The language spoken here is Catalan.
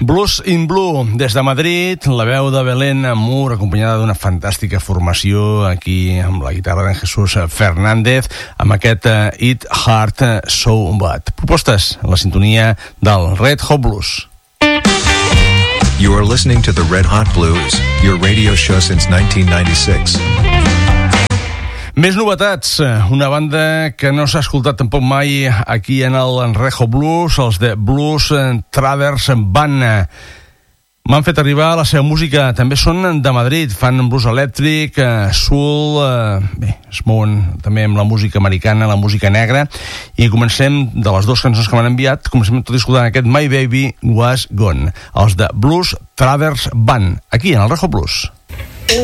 Blues in Blue, des de Madrid, la veu de Belén Mur, acompanyada d'una fantàstica formació aquí amb la guitarra d'en Jesús Fernández, amb aquest It Hurt So Bad. Propostes a la sintonia del Red Hot Blues. You are listening to the Red Hot Blues, your radio show since 1996. Més novetats, una banda que no s'ha escoltat tampoc mai aquí en el Red Hot Blues, els de Blues Traverse Band. M'han fet arribar la seva música, també són de Madrid, fan blues elèctric, soul, bé, es mouen també amb la música americana, la música negra, i comencem de les dues cançons que m'han enviat, comencem tot escoltant aquest My Baby Was Gone, els de Blues Traverse Band, aquí en el Red Hot Blues.